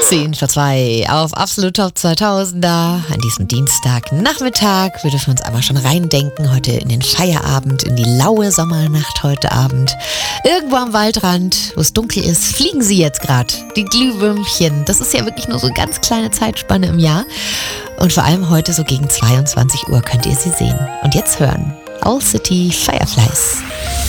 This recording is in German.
10 vor 2 auf Absolut Top 2000er an diesem Dienstagnachmittag. Wir dürfen uns aber schon reindenken, heute in den Feierabend, in die laue Sommernacht heute Abend. Irgendwo am Waldrand, wo es dunkel ist, fliegen sie jetzt gerade, die Glühwürmchen. Das ist ja wirklich nur so eine ganz kleine Zeitspanne im Jahr. Und vor allem heute so gegen 22 Uhr könnt ihr sie sehen. Und jetzt hören Owl City Fireflies.